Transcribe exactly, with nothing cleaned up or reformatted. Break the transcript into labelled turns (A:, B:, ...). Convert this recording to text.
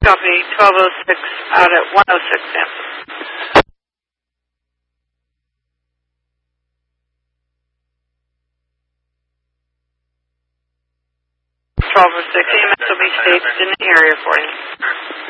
A: Copy, twelve oh six out at one oh six Sampson. twelve oh six, E M S will be staged in the area for you.